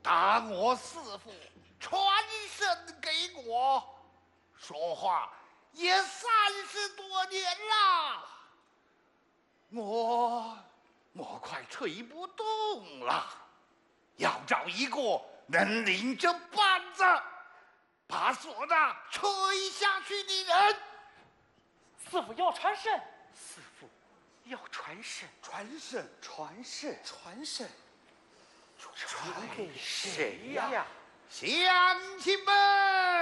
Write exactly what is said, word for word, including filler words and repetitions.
打我师傅传身给我，说话也三十多年了，我我快吹不动了，要找一个能领着班子把唢呐吹下去的人。 师傅要传声，师傅要传声， 传声，传声，传声， 传给谁呀？ 乡亲们！